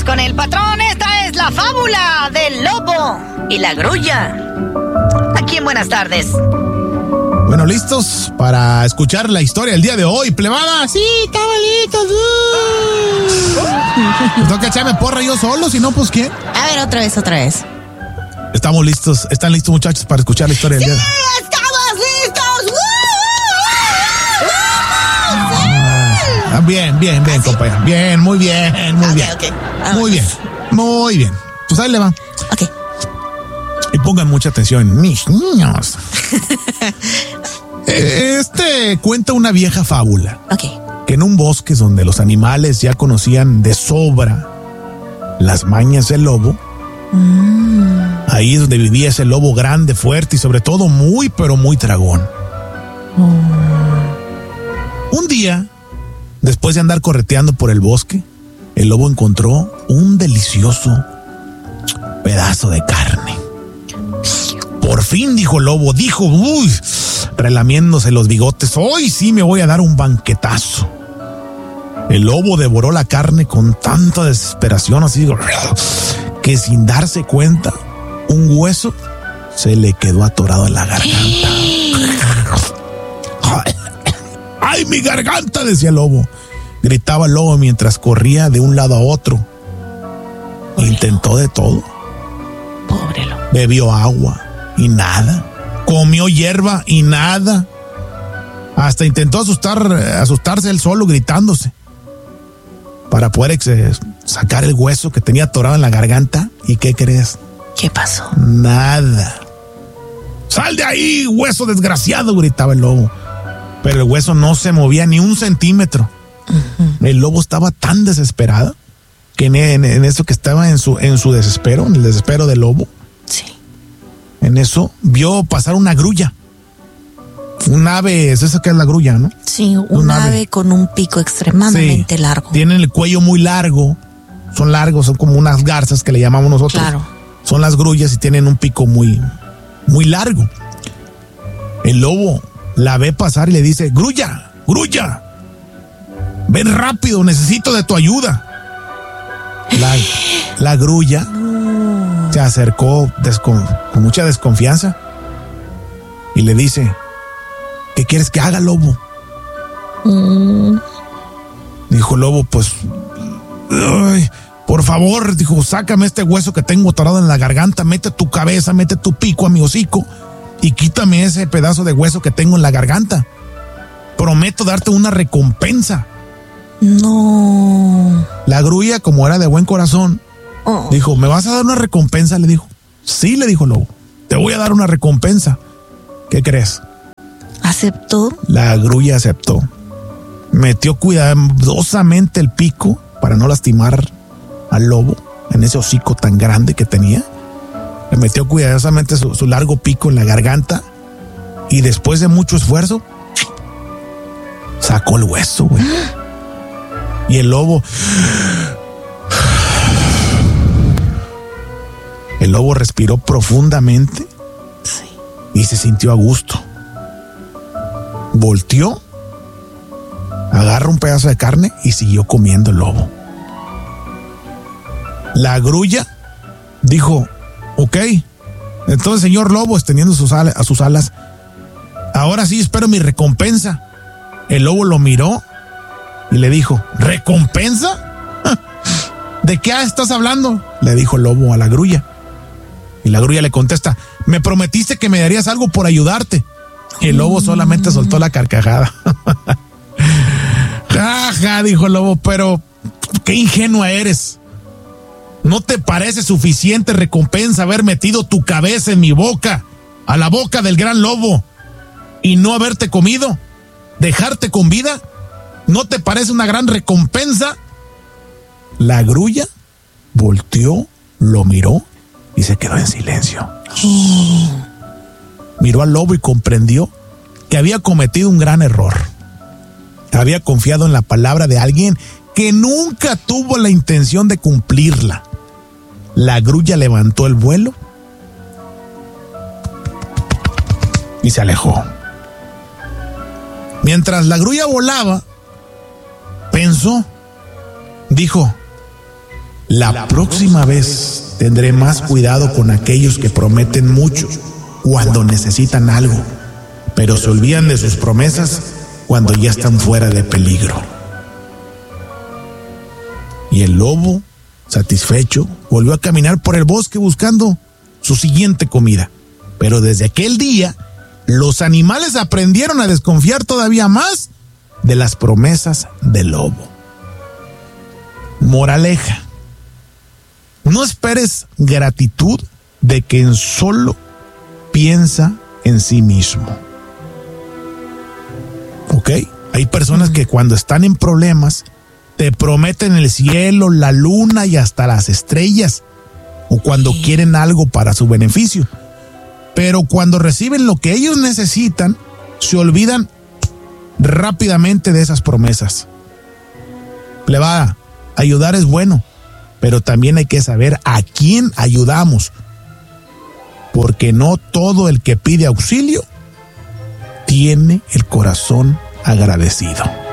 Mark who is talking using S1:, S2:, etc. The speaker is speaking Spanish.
S1: vamos con el patrón. Esta es la fábula del lobo y la grulla. Aquí en Buenas Tardes.
S2: Bueno, ¿listos para escuchar la historia del día de hoy, plebada? Sí, cabalitos. Me toca echarme porra yo solo, si no, pues ¿quién?
S3: A ver, otra vez.
S2: Estamos listos. ¿Están listos, muchachos, para escuchar la historia del día de hoy?
S3: ¡Sí, estamos listos!
S2: Bien, compañero. Bien, muy bien.
S3: Okay.
S2: Muy bien. Pues ahí le va.
S3: Ok.
S2: Y pongan mucha atención, mis niños. Cuenta una vieja fábula.
S3: Ok.
S2: Que en un bosque donde los animales ya conocían de sobra las mañas del lobo, ahí es donde vivía ese lobo grande, fuerte y sobre todo muy, pero muy tragón. Un día, después de andar correteando por el bosque, el lobo encontró un delicioso pedazo de carne. Por fin, dijo el lobo, relamiéndose los bigotes, hoy sí me voy a dar un banquetazo. El lobo devoró la carne con tanta desesperación, así que sin darse cuenta, un hueso se le quedó atorado en la garganta. ¡Ay, mi garganta!, decía el lobo. Gritaba el lobo mientras corría de un lado a otro. Intentó de todo.
S3: Pobre lobo.
S2: Bebió agua y nada. Comió hierba y nada. Hasta intentó asustarse él solo, gritándose, para poder sacar el hueso que tenía atorado en la garganta. ¿Y qué crees?
S3: ¿Qué pasó?
S2: Nada. ¡Sal de ahí, hueso desgraciado!, gritaba el lobo. Pero el hueso no se movía ni un centímetro. El lobo estaba tan desesperado que en eso que estaba en su desespero, en el desespero del lobo,
S3: sí,
S2: en eso vio pasar una grulla. Un ave, ¿es eso que es la grulla, no?
S3: Sí, un ave con un pico extremadamente largo.
S2: Tienen el cuello muy largo. Son largos, son como unas garzas que le llamamos nosotros.
S3: Claro.
S2: Son las grullas y tienen un pico muy, muy largo. El lobo la ve pasar y le dice: ¡Grulla! ¡Grulla! ¡Ven rápido! ¡Necesito de tu ayuda! La grulla se acercó con mucha desconfianza y le dice: ¿qué quieres que haga, lobo? Dijo el lobo: pues, ay, por favor, dijo, sácame este hueso que tengo atorado en la garganta, mete tu cabeza, mete tu pico a mi hocico y quítame ese pedazo de hueso que tengo en la garganta. Prometo darte una recompensa.
S3: No.
S2: La grulla, como era de buen corazón, dijo: ¿me vas a dar una recompensa?, le dijo. Sí, le dijo el lobo, te voy a dar una recompensa. ¿Qué crees?
S3: ¿Aceptó?
S2: La grulla aceptó. Metió cuidadosamente el pico para no lastimar al lobo en ese hocico tan grande que tenía. Le metió cuidadosamente su largo pico en la garganta y después de mucho esfuerzo sacó el hueso, güey. Y el lobo respiró profundamente y se sintió a gusto. Volteó, agarró un pedazo de carne y siguió comiendo el lobo. La grulla dijo: ok, entonces, señor lobo, extendiendo sus alas, ahora sí espero mi recompensa. El lobo lo miró y le dijo: ¿recompensa? ¿De qué estás hablando?, le dijo el lobo a la grulla. Y la grulla le contesta: me prometiste que me darías algo por ayudarte. Y el lobo solamente soltó la carcajada. Jaja, dijo el lobo, pero qué ingenua eres. ¿No te parece suficiente recompensa haber metido tu cabeza en mi boca, a la boca del gran lobo, y no haberte comido? ¿Dejarte con vida? ¿No te parece una gran recompensa? La grulla volteó, lo miró y se quedó en silencio. Miró al lobo y comprendió que había cometido un gran error. Había confiado en la palabra de alguien que nunca tuvo la intención de cumplirla. La grulla levantó el vuelo y se alejó. Mientras la grulla volaba, pensó, dijo: La próxima vez tendré más cuidado con aquellos que prometen mucho cuando necesitan algo, pero se olvidan de sus promesas cuando ya están fuera de peligro. Y el lobo, satisfecho, volvió a caminar por el bosque buscando su siguiente comida. Pero desde aquel día, los animales aprendieron a desconfiar todavía más de las promesas del lobo. Moraleja: no esperes gratitud de quien solo piensa en sí mismo. ¿Ok? Hay personas que cuando están en problemas te prometen el cielo, la luna y hasta las estrellas, o cuando quieren algo para su beneficio. Pero cuando reciben lo que ellos necesitan, se olvidan rápidamente de esas promesas. Plebada, ayudar es bueno, pero también hay que saber a quién ayudamos, porque no todo el que pide auxilio tiene el corazón agradecido.